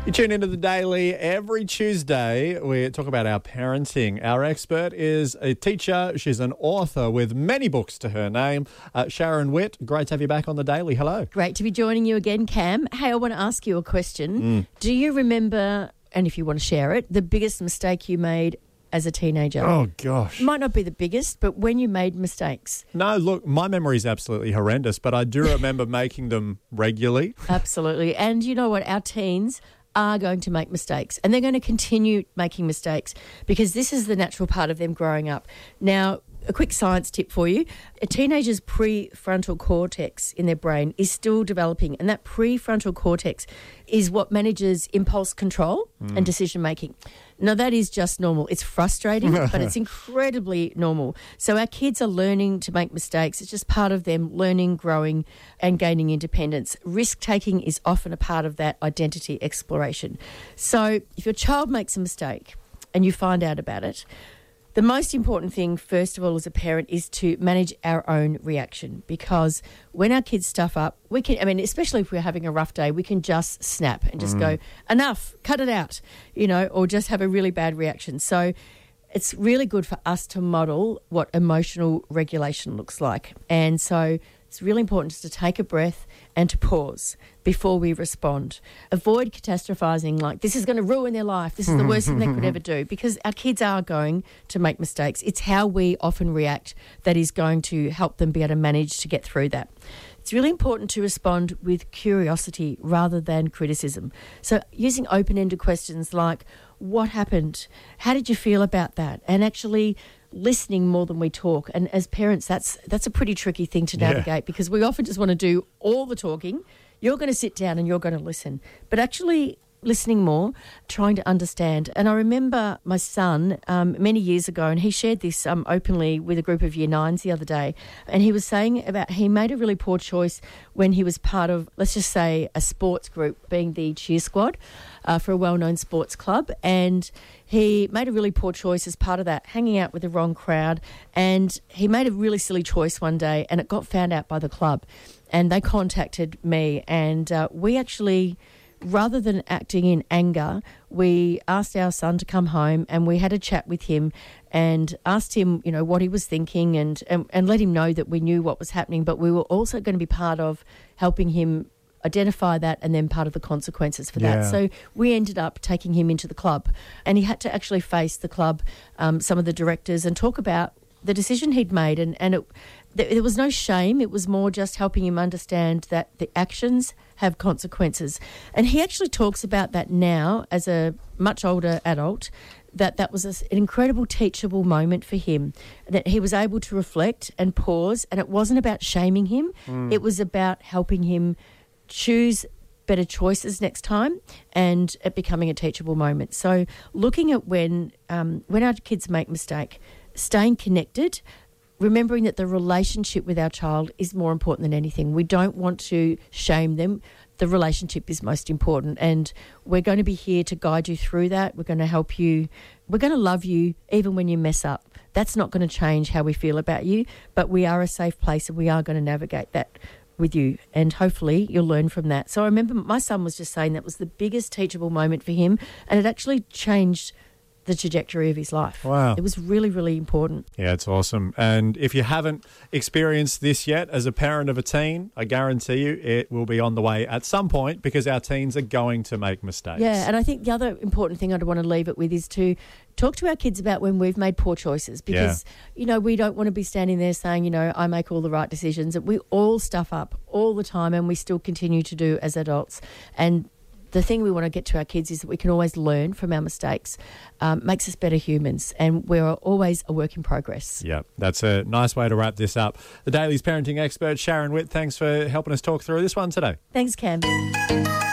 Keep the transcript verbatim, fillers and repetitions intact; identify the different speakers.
Speaker 1: You tune into The Daily every Tuesday. We talk about our parenting. Our expert is a teacher. She's an author with many books to her name. Uh, Sharon Witt, great to have you back on The Daily. Hello.
Speaker 2: Great to be joining you again, Cam. Hey, I want to ask you a question.
Speaker 1: Mm.
Speaker 2: Do you remember, and if you want to share it, the biggest mistake you made as a teenager?
Speaker 1: Oh, gosh.
Speaker 2: Might not be the biggest, but when you made mistakes.
Speaker 1: No, look, my memory is absolutely horrendous, but I do remember making them regularly.
Speaker 2: Absolutely. And you know what? Our teens are going to make mistakes, and they're going to continue making mistakes because this is the natural part of them growing up. Now, a quick science tip for you. A teenager's prefrontal cortex in their brain is still developing, and that prefrontal cortex is what manages impulse control mm. and decision-making. Now, that is just normal. It's frustrating, but it's incredibly normal. So our kids are learning to make mistakes. It's just part of them learning, growing, and gaining independence. Risk-taking is often a part of that identity exploration. So if your child makes a mistake and you find out about it, the most important thing, first of all, as a parent, is to manage our own reaction, because when our kids stuff up, we can, I mean, especially if we're having a rough day, we can just snap and just mm. go, enough, cut it out, you know, or just have a really bad reaction. So it's really good for us to model what emotional regulation looks like. And so it's really important just to take a breath and to pause before we respond. Avoid catastrophizing like this is going to ruin their life. This is the worst thing they could ever do, because our kids are going to make mistakes. It's how we often react that is going to help them be able to manage to get through that. It's really important to respond with curiosity rather than criticism. So using open-ended questions like, what happened? How did you feel about that? And actually listening more than we talk. And as parents, that's that's a pretty tricky thing to navigate yeah. because we often just want to do all the talking. You're going to sit down and you're going to listen. But actually listening more, trying to understand. And I remember my son um, many years ago, and he shared this um, openly with a group of year nines the other day, and he was saying about he made a really poor choice when he was part of, let's just say, a sports group, being the cheer squad uh, for a well-known sports club, and he made a really poor choice as part of that, hanging out with the wrong crowd, and he made a really silly choice one day, and it got found out by the club, and they contacted me, and uh, we actually, rather than acting in anger, we asked our son to come home, and we had a chat with him and asked him, you know, what he was thinking, and, and, and let him know that we knew what was happening, but we were also going to be part of helping him identify that and then part of the consequences for
Speaker 1: yeah.
Speaker 2: that. So we ended up taking him into the club, and he had to actually face the club, um, some of the directors, and talk about the decision he'd made. And, and it, there was no shame. It was more just helping him understand that the actions have consequences. And he actually talks about that now as a much older adult, that that was a, an incredible teachable moment for him, that he was able to reflect and pause, and it wasn't about shaming him. Mm. It was about helping him choose better choices next time, and it becoming a teachable moment. So looking at when um, when our kids make mistake, staying connected, remembering that the relationship with our child is more important than anything. We don't want to shame them. The relationship is most important, and we're going to be here to guide you through that. We're going to help you. We're going to love you even when you mess up. That's not going to change how we feel about you, but we are a safe place, and we are going to navigate that with you, and hopefully you'll learn from that. So I remember my son was just saying that was the biggest teachable moment for him, and it actually changed the trajectory of his life.
Speaker 1: Wow.
Speaker 2: It was really, really important.
Speaker 1: Yeah, it's awesome. And if you haven't experienced this yet as a parent of a teen, I guarantee you it will be on the way at some point, because our teens are going to make mistakes.
Speaker 2: Yeah, and I think the other important thing I'd want to leave it with is to talk to our kids about when we've made poor choices, because, yeah. you know, we don't want to be standing there saying, you know, I make all the right decisions. We all stuff up all the time, and we still continue to do as adults. And the thing we want to get to our kids is that we can always learn from our mistakes. Um, makes us better humans, and we're always a work in progress.
Speaker 1: Yeah, that's a nice way to wrap this up. The Daily's parenting expert, Sharon Witt, thanks for helping us talk through this one today.
Speaker 2: Thanks, Cam.